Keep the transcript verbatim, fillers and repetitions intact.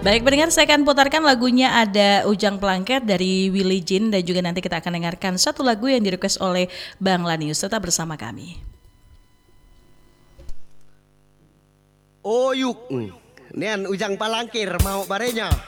Baik pendengar, saya akan putarkan lagunya ada Ujang Pelangket dari Willy Jin dan juga nanti kita akan dengarkan satu lagu yang direquest oleh Bang Lanius. Tetap bersama kami. Oh yuk, nian Ujang Palangkir mau barenya.